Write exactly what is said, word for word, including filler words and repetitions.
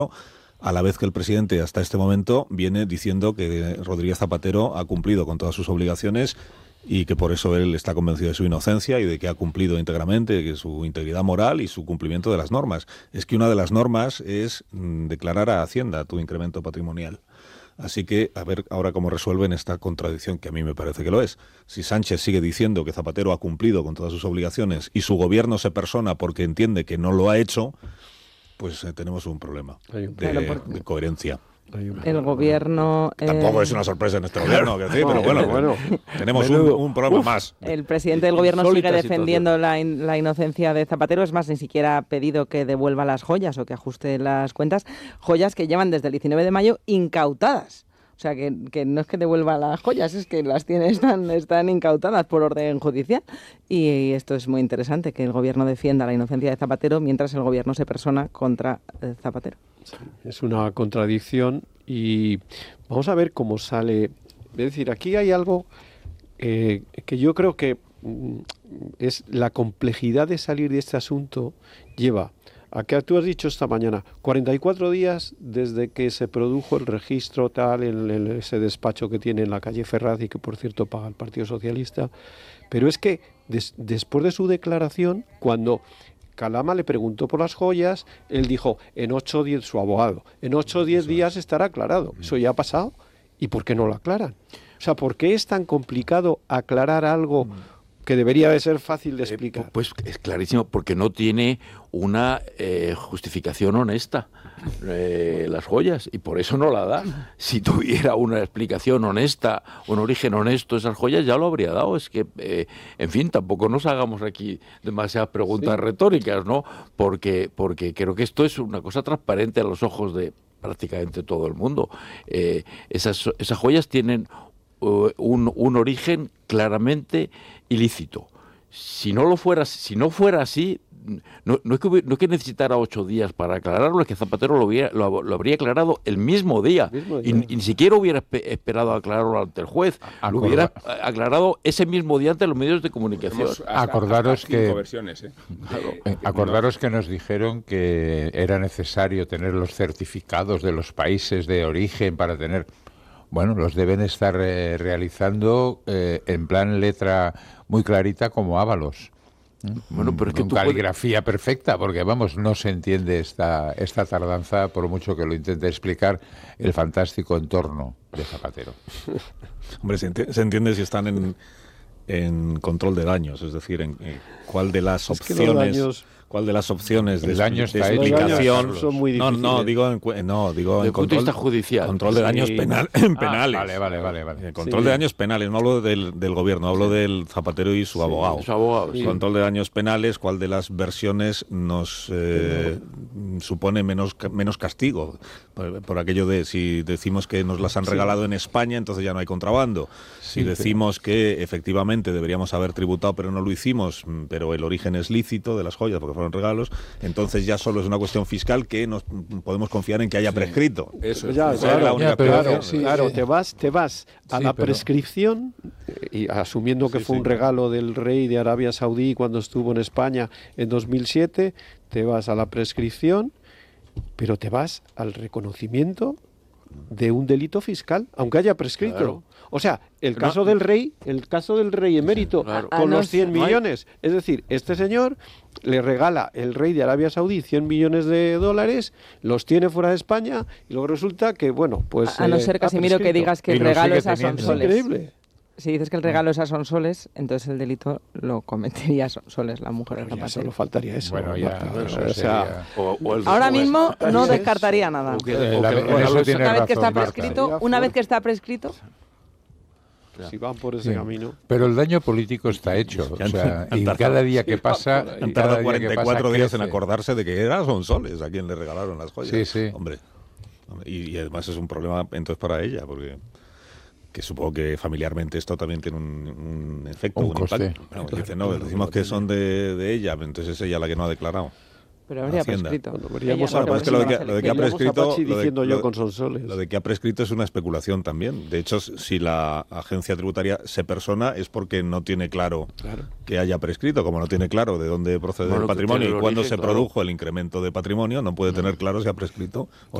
a la vez que el presidente hasta este momento viene diciendo que Rodríguez Zapatero ha cumplido con todas sus obligaciones y que por eso él está convencido de su inocencia y de que ha cumplido íntegramente que su integridad moral y su cumplimiento de las normas. Es que una de las normas es mm, declarar a Hacienda tu incremento patrimonial. Así que, a ver ahora cómo resuelven esta contradicción, que a mí me parece que lo es. Si Sánchez sigue diciendo que Zapatero ha cumplido con todas sus obligaciones y su gobierno se persona porque entiende que no lo ha hecho, pues eh, tenemos un problema de, de coherencia. El gobierno... Eh... Tampoco es una sorpresa en este gobierno, que decir, pero bueno, bueno tenemos un, un problema Uf, más. El presidente del gobierno sigue defendiendo la, in, la inocencia de Zapatero. Es más, ni siquiera ha pedido que devuelva las joyas o que ajuste las cuentas. Joyas que llevan desde el diecinueve de mayo incautadas. O sea, que, que no es que devuelva las joyas, es que las tiene, están, están incautadas por orden judicial. Y esto es muy interesante, que el gobierno defienda la inocencia de Zapatero mientras el gobierno se persona contra eh, Zapatero. Sí, es una contradicción y vamos a ver cómo sale. Es decir, aquí hay algo eh, que yo creo que mm, es la complejidad de salir de este asunto lleva a que tú has dicho esta mañana, cuarenta y cuatro días desde que se produjo el registro tal en, en ese despacho que tiene en la calle Ferraz y que por cierto paga el Partido Socialista, pero es que des, después de su declaración, cuando Calama le preguntó por las joyas, él dijo, en ocho o diez, su abogado, en ocho o diez días estará aclarado. Eso ya ha pasado. ¿Y por qué no lo aclaran? O sea, ¿por qué es tan complicado aclarar algo que debería de ser fácil de explicar? Eh, pues es clarísimo, porque no tiene una eh, justificación honesta eh, las joyas, y por eso no la da. Si tuviera una explicación honesta, un origen honesto esas joyas, ya lo habría dado. Es que, eh, en fin, tampoco nos hagamos aquí demasiadas preguntas sí. retóricas, ¿no? Porque, porque creo que esto es una cosa transparente a los ojos de prácticamente todo el mundo. Eh, esas, esas joyas tienen Un, un origen claramente ilícito. Si no lo fuera, si no fuera así, no, no, es que, no es que necesitara ocho días para aclararlo, es que Zapatero lo, hubiera, lo, lo habría aclarado el mismo día, el mismo día. Y, y ni siquiera hubiera esperado aclararlo ante el juez, Acorda. lo hubiera aclarado ese mismo día ante los medios de comunicación. Hasta, acordaros hasta que versiones, ¿eh? Claro. acordaros que nos dijeron que era necesario tener los certificados de los países de origen para tener. Bueno, los deben estar eh, realizando eh, en plan letra muy clarita como Ábalos. Bueno, pero es que con tú caligrafía puedes... perfecta, porque vamos, no se entiende esta, esta tardanza, por mucho que lo intente explicar el fantástico entorno de Zapatero. Hombre, se, enti- se entiende si están en, en control de daños, es decir, en, en cuál de las es opciones... Que los daños... ¿Cuál de las opciones de, daño de explicación? Son muy no, no, digo en, no, digo en control judicial. Control de daños sí. penal, penales. Ah, vale, vale, vale, vale. El control sí. de daños penales, no hablo del, del gobierno, hablo sí. del Zapatero y su sí, abogado. Su abogado sí. sí. Control de daños penales, ¿cuál de las versiones nos eh, supone menos menos castigo? Por, por aquello de si decimos que nos las han regalado sí. en España, entonces ya no hay contrabando. Si sí, decimos pero... que efectivamente deberíamos haber tributado, pero no lo hicimos, pero el origen es lícito de las joyas porque fueron regalos, entonces ya solo es una cuestión fiscal que nos podemos confiar en que haya prescrito. Sí. Eso, ya, claro, es la única ya, pero, claro, sí, claro sí. te vas, te vas a sí, la pero... prescripción y asumiendo que sí, fue sí. un regalo del rey de Arabia Saudí cuando estuvo en España en dos mil siete, te vas a la prescripción, pero te vas al reconocimiento de un delito fiscal, aunque haya prescrito. Claro. O sea, el caso no. del rey, el caso del rey emérito, claro. con ah, los cien no, millones. No es decir, este señor le regala el rey de Arabia Saudí cien millones de dólares, los tiene fuera de España y luego resulta que, bueno, pues... A, a no ser, Casimiro, que digas que el regalo es a Sonsoles. Es increíble. Si dices que el regalo es a Sonsoles, entonces el delito lo cometería Sonsoles, la mujer de Zapatero. Solo faltaría eso. Bueno, ya, bueno, eso o sea, o, o el, ahora o mismo es, no descartaría nada. O que, o que, la, o eso una vez que está razón, prescrito, Marta. una vez que está prescrito. Si van por ese sí. camino. Pero el daño político está hecho. O sea, y cada día que pasa... Han tardado cuarenta y cuatro días en acordarse de que era Sonsoles a quien le regalaron las joyas. Sí, sí. Hombre. Y, y además es un problema entonces para ella, porque... que supongo que familiarmente esto también tiene un, un efecto, un, un coste. impacto. Bueno, dice, no, decimos que son de, de ella, entonces es ella la que no ha declarado. Pero habría Hacienda. prescrito. Bueno, veríamos Bueno, a pues es que lo de que, lo de que ha Veríamos a prescrito, Pachi lo de, diciendo yo lo- con Sonsoles. lo de que ha prescrito es una especulación también. De hecho, si la agencia tributaria se persona es porque no tiene claro, Claro. que haya prescrito, como no tiene claro de dónde procede Bueno, el que patrimonio tiene y el cuándo origen, se claro. produjo el incremento de patrimonio, no puede tener claro si ha prescrito o